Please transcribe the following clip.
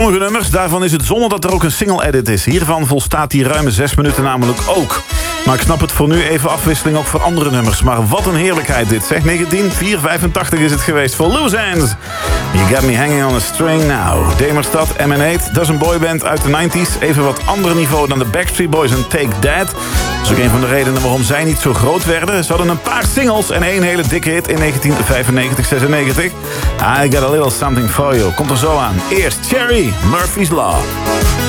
Sommige nummers, daarvan is het zonder dat er ook een single-edit is. Hiervan volstaat die ruime 6 minuten namelijk ook. Maar ik snap het voor nu even afwisseling ook voor andere nummers. Maar wat een heerlijkheid dit, zeg. 1985 is het geweest voor Loose Ends. You Got Me Hanging on a String Now. Demerstad, M&A, dat is een boyband uit de 90s. Even wat ander niveau dan de Backstreet Boys en Take That. Dat is ook een van de redenen waarom zij niet zo groot werden. Ze hadden een paar singles en één hele dikke hit in 1995-96. I Got a Little Something For You. Komt er zo aan. Eerst Cherry, Murphy's Law.